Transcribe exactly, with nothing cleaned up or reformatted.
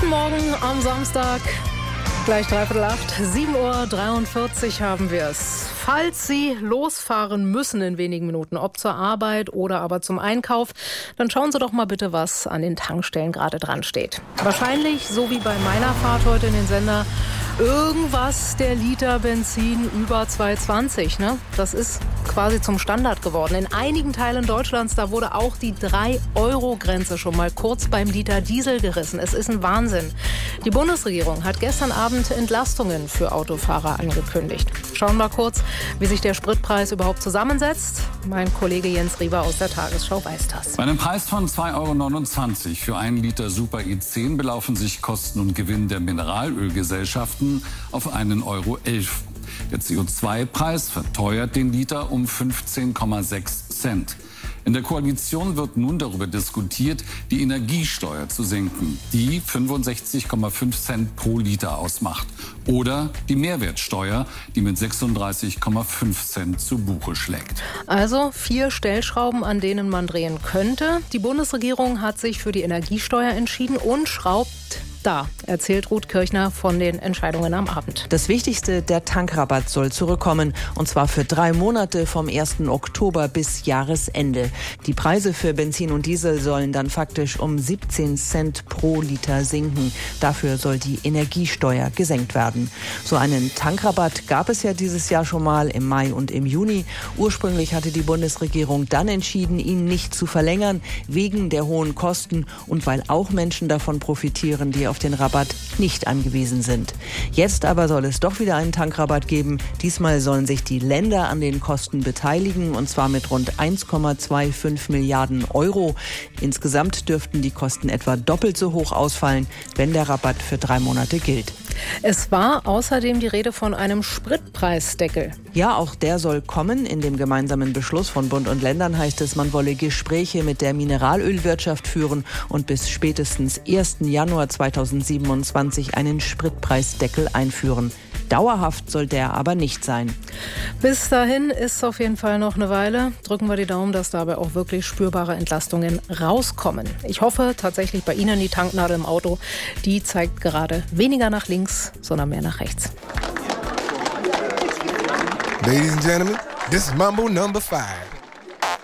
Guten Morgen am Samstag, gleich dreiviertel acht, sieben Uhr dreiundvierzig haben wir es. Falls Sie losfahren müssen in wenigen Minuten, ob zur Arbeit oder aber zum Einkauf, dann schauen Sie doch mal bitte, was an den Tankstellen gerade dran steht. Wahrscheinlich, so wie bei meiner Fahrt heute in den Sender, irgendwas der Liter Benzin über zwei zwanzig. Ne? Das ist quasi zum Standard geworden. In einigen Teilen Deutschlands, da wurde auch die drei Euro Grenze schon mal kurz beim Liter Diesel gerissen. Es ist ein Wahnsinn. Die Bundesregierung hat gestern Abend Entlastungen für Autofahrer angekündigt. Schauen wir kurz, wie sich der Spritpreis überhaupt zusammensetzt. Mein Kollege Jens Rieber aus der Tagesschau weiß das. Bei einem Preis von zwei Euro neunundzwanzig für einen Liter Super E zehn belaufen sich Kosten und Gewinn der Mineralölgesellschaften auf einen Euro elf. Der C O zwei Preis verteuert den Liter um fünfzehn Komma sechs Cent. In der Koalition wird nun darüber diskutiert, die Energiesteuer zu senken, die fünfundsechzig Komma fünf Cent pro Liter ausmacht. Oder die Mehrwertsteuer, die mit sechsunddreißig Komma fünf Cent zu Buche schlägt. Also vier Stellschrauben, an denen man drehen könnte. Die Bundesregierung hat sich für die Energiesteuer entschieden und schraubt da, erzählt Ruth Kirchner von den Entscheidungen am Abend. Das Wichtigste, der Tankrabatt soll zurückkommen. Und zwar für drei Monate vom ersten Oktober bis Jahresende. Die Preise für Benzin und Diesel sollen dann faktisch um siebzehn Cent pro Liter sinken. Dafür soll die Energiesteuer gesenkt werden. So einen Tankrabatt gab es ja dieses Jahr schon mal im Mai und im Juni. Ursprünglich hatte die Bundesregierung dann entschieden, ihn nicht zu verlängern, wegen der hohen Kosten und weil auch Menschen davon profitieren, die auf den Rabatt nicht angewiesen sind. Jetzt aber soll es doch wieder einen Tankrabatt geben. Diesmal sollen sich die Länder an den Kosten beteiligen, und zwar mit rund eins Komma fünfundzwanzig Milliarden Euro. Insgesamt dürften die Kosten etwa doppelt so hoch ausfallen, wenn der Rabatt für drei Monate gilt. Es war außerdem die Rede von einem Spritpreisdeckel. Ja, auch der soll kommen. In dem gemeinsamen Beschluss von Bund und Ländern heißt es, man wolle Gespräche mit der Mineralölwirtschaft führen und bis spätestens ersten Januar zweitausendsiebenundzwanzig einen Spritpreisdeckel einführen. Dauerhaft soll der aber nicht sein. Bis dahin ist es auf jeden Fall noch eine Weile. Drücken wir die Daumen, dass dabei auch wirklich spürbare Entlastungen rauskommen. Ich hoffe tatsächlich bei Ihnen, die Tanknadel im Auto, die zeigt gerade weniger nach links, sondern mehr nach rechts. Ladies and gentlemen, this is Mambo number five.